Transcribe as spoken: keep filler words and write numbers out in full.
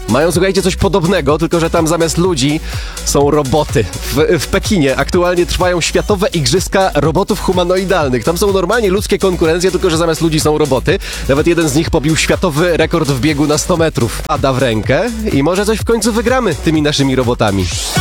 mają, słuchajcie, coś podobnego, tylko że tam zamiast ludzi są roboty. W, w Pekinie aktualnie trwają światowe igrzyska robotów humanoidalnych. Tam są normalnie ludzkie konkurencje, tylko że zamiast ludzi są roboty. Nawet jeden z nich pobił światowy rekord w biegu na sto metrów. Pada w rękę i może coś w końcu wygramy tymi naszymi robotami.